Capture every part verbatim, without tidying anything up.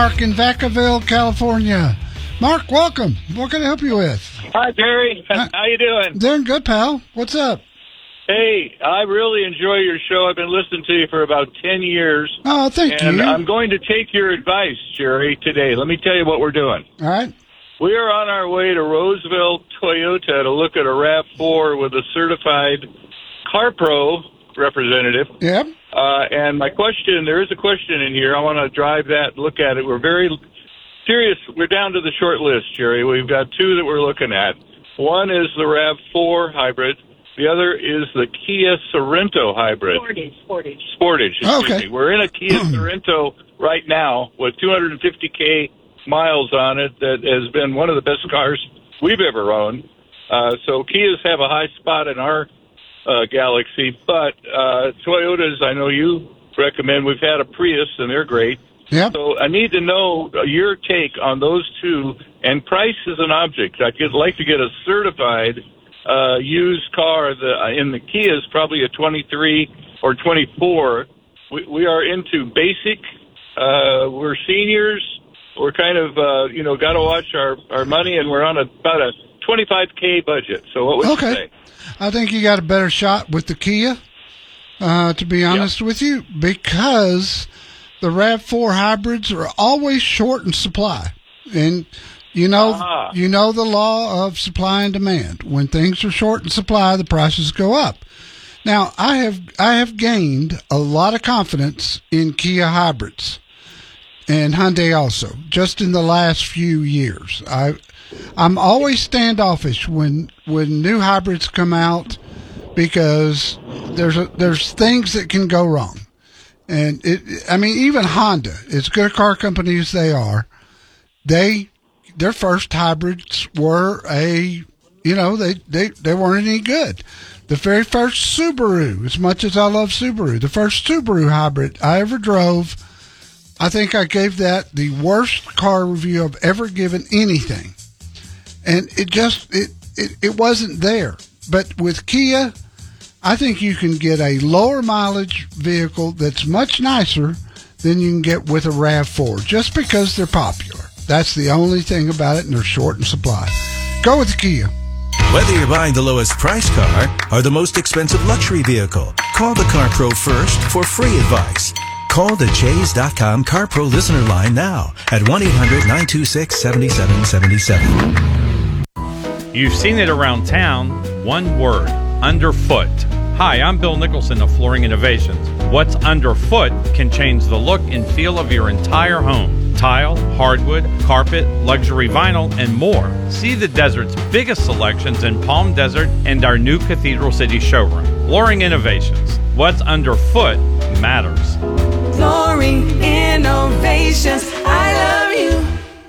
Mark in Vacaville, California. Mark, welcome. What can I help you with? Hi, Terry. How, how you doing? Doing good, pal. What's up? Hey, I really enjoy your show. I've been listening to you for about ten years. Oh, thank and you. And I'm going to take your advice, Jerry, today. Let me tell you what we're doing. All right. We are on our way to Roseville, Toyota to look at a RAV four with a certified CarPro representative. Yep. Uh, and my question, there is a question in here. I want to drive that, look at it. We're very serious. We're down to the short list, Jerry. We've got two that we're looking at. One is the RAV four hybrid. The other is the Kia Sorento hybrid. Sportage. Sportage. Sportage, excuse okay. me. We're in a Kia Sorento right now with two hundred fifty thousand miles on it that has been one of the best cars we've ever owned. Uh, so Kias have a high spot in our uh, galaxy. But uh, Toyotas, I know you recommend. We've had a Prius, and they're great. Yep. So I need to know your take on those two. And price is an object. I'd like to get a certified uh, used car. The, in the Kia is probably a twenty-three or twenty-four. We, we are into basic. Uh, we're seniors. We're kind of, uh, you know, got to watch our, our money, and we're on a, about a twenty-five thousand budget. So what would okay. you say? I think you got a better shot with the Kia, uh, to be honest yep. with you, because the RAV four hybrids are always short in supply. And you know, uh-huh. you know the law of supply and demand. When things are short in supply, the prices go up. Now, I have I have gained a lot of confidence in Kia hybrids. And Hyundai also, just in the last few years. I, I'm always standoffish when when new hybrids come out because there's a, there's things that can go wrong. And, it, I mean, even Honda, as good a car company as they are, they their first hybrids were a, you know, they, they, they weren't any good. The very first Subaru, as much as I love Subaru, the first Subaru hybrid I ever drove, I think I gave that the worst car review I've ever given anything. And it just, it, it, it wasn't there. But with Kia, I think you can get a lower mileage vehicle that's much nicer than you can get with a RAV four, just because they're popular. That's the only thing about it, and they're short in supply. Go with the Kia. Whether you're buying the lowest price car or the most expensive luxury vehicle, call the CarPro first for free advice. Call the Chase dot com CarPro listener line now at one eight hundred nine two six seven seven seven seven. You've seen it around town. One word, underfoot. Hi, I'm Bill Nicholson of Flooring Innovations. What's underfoot can change the look and feel of your entire home. Tile, hardwood, carpet, luxury vinyl, and more. See the desert's biggest selections in Palm Desert and our new Cathedral City showroom. Flooring Innovations. What's underfoot matters. Flooring Innovations. I love you.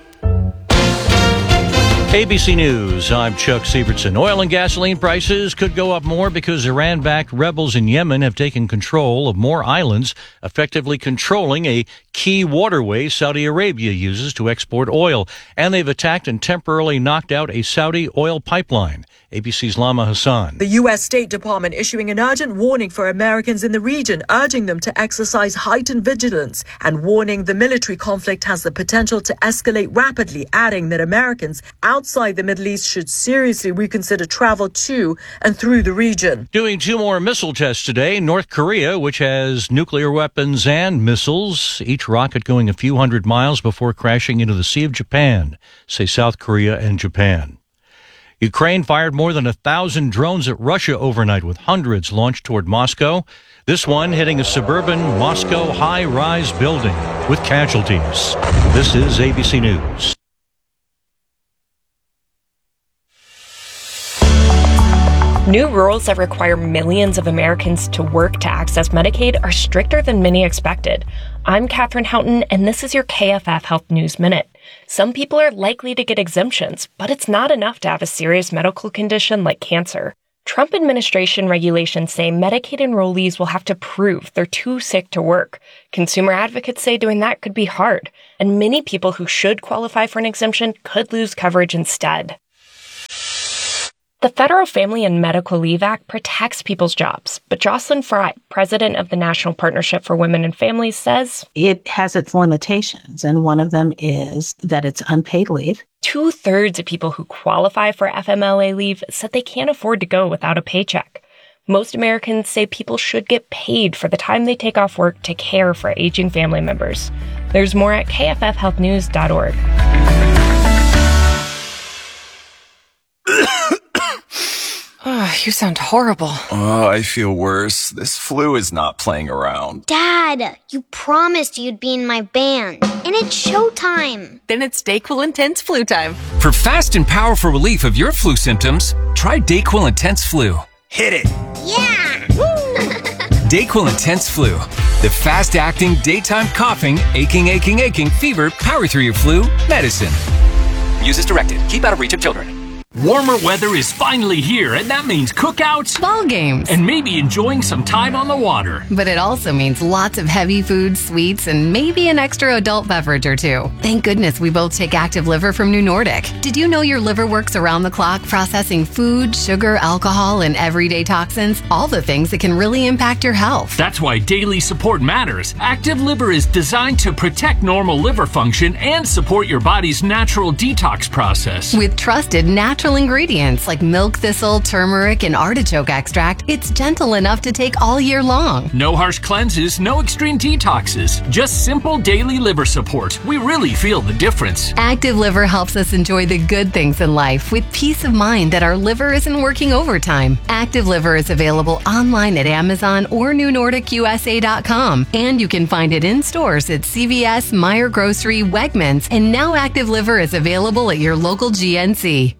A B C News, I'm Chuck Sievertson. Oil and gasoline prices could go up more because Iran-backed rebels in Yemen have taken control of more islands, effectively controlling a key waterway Saudi Arabia uses to export oil. And they've attacked and temporarily knocked out a Saudi oil pipeline. A B C's Lama Hassan. The U S State Department issuing an urgent warning for Americans in the region, urging them to exercise heightened vigilance and warning the military conflict has the potential to escalate rapidly, adding that Americans outside the Middle East should seriously reconsider travel to and through the region. Doing two more missile tests today. North Korea, which has nuclear weapons and missiles, each rocket going a few hundred miles before crashing into the Sea of Japan, say South Korea and Japan. Ukraine fired more than a thousand drones at Russia overnight, with hundreds launched toward Moscow. This one hitting a suburban Moscow high-rise building with casualties. This is A B C News. New rules that require millions of Americans to work to access Medicaid are stricter than many expected. I'm Katherine Houghton, and this is your K F F Health News Minute. Some people are likely to get exemptions, but it's not enough to have a serious medical condition like cancer. Trump administration regulations say Medicaid enrollees will have to prove they're too sick to work. Consumer advocates say doing that could be hard, and many people who should qualify for an exemption could lose coverage instead. The Federal Family and Medical Leave Act protects people's jobs, but Jocelyn Fry, president of the National Partnership for Women and Families, says it has its limitations, and one of them is that it's unpaid leave. Two-thirds of people who qualify for F M L A leave said they can't afford to go without a paycheck. Most Americans say people should get paid for the time they take off work to care for aging family members. There's more at K F F health news dot org. Oh, you sound horrible. Oh, I feel worse. This flu is not playing around. Dad, you promised you'd be in my band. And it's showtime. Then it's DayQuil Intense Flu time. For fast and powerful relief of your flu symptoms, try DayQuil Intense Flu. Hit it. Yeah. DayQuil Intense Flu. The fast-acting, daytime coughing, aching, aching, aching, fever, power through your flu medicine. Use as directed. Keep out of reach of children. Warmer weather is finally here, and that means cookouts, ball games, and maybe enjoying some time on the water. But it also means lots of heavy foods, sweets, and maybe an extra adult beverage or two. Thank goodness we both take Active Liver from New Nordic. Did you know your liver works around the clock processing food, sugar, alcohol, and everyday toxins? All the things that can really impact your health. That's why daily support matters. Active Liver is designed to protect normal liver function and support your body's natural detox process. With trusted natural ingredients like milk thistle, turmeric, and artichoke extract, it's gentle enough to take all year long. No harsh cleanses, no extreme detoxes, just simple daily liver support. We really feel the difference. Active Liver helps us enjoy the good things in life with peace of mind that our liver isn't working overtime. Active Liver is available online at Amazon or New Nordic U S A dot com, and you can find it in stores at C V S, Meijer Grocery, Wegmans, and now Active Liver is available at your local G N C.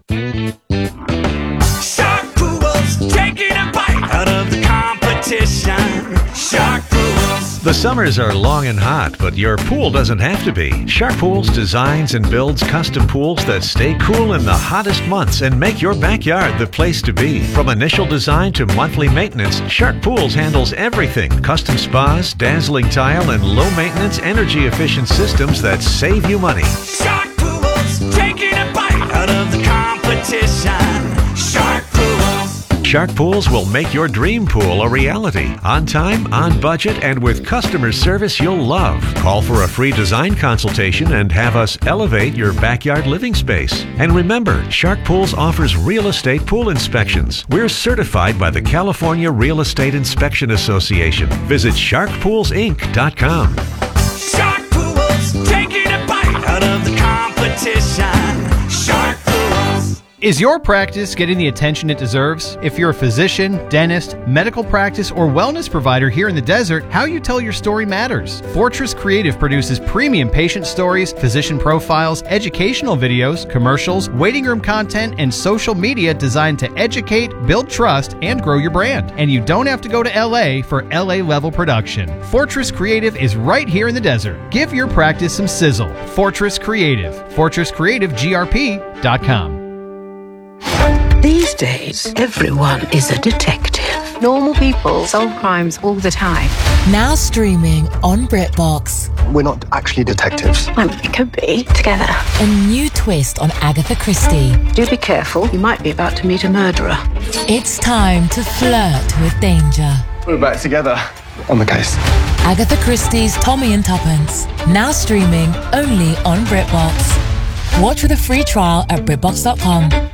Shark Pools, taking a bite out of the competition. Shark Pools. The summers are long and hot, but your pool doesn't have to be. Shark Pools designs and builds custom pools that stay cool in the hottest months and make your backyard the place to be. From initial design to monthly maintenance, Shark Pools handles everything. Custom spas, dazzling tile, and low-maintenance, energy-efficient systems that save you money. Shark Pools, taking a bite out of the competition. Shark Pools. Shark Pools will make your dream pool a reality. On time, on budget, and with customer service you'll love. Call for a free design consultation and have us elevate your backyard living space. And remember, Shark Pools offers real estate pool inspections. We're certified by the California Real Estate Inspection Association. Visit shark pools inc dot com. Shark Pools, taking a bite out of the competition. Shark Pools. Is your practice getting the attention it deserves? If you're a physician, dentist, medical practice, or wellness provider here in the desert, how you tell your story matters. Fortress Creative produces premium patient stories, physician profiles, educational videos, commercials, waiting room content, and social media designed to educate, build trust, and grow your brand. And you don't have to go to L A for L A-level production. Fortress Creative is right here in the desert. Give your practice some sizzle. Fortress Creative. fortress creative g r p dot com. These days, everyone is a detective. Normal people solve crimes all the time. Now streaming on BritBox. We're not actually detectives. Well, we could be together. A new twist on Agatha Christie. Do be careful. You might be about to meet a murderer. It's time to flirt with danger. We're back together on the case. Agatha Christie's Tommy and Tuppence. Now streaming only on BritBox. Watch with a free trial at britbox dot com.